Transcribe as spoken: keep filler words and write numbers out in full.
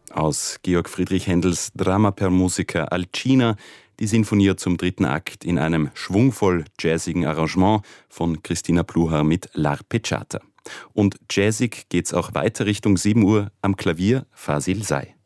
Aus Georg Friedrich Händels Drama per Musica Alcina, die Sinfonie zum dritten Akt in einem schwungvoll jazzigen Arrangement von Christina Pluhar mit L'Arpeggiata. Und jazzig geht's auch weiter Richtung sieben Uhr am Klavier Fasil Say.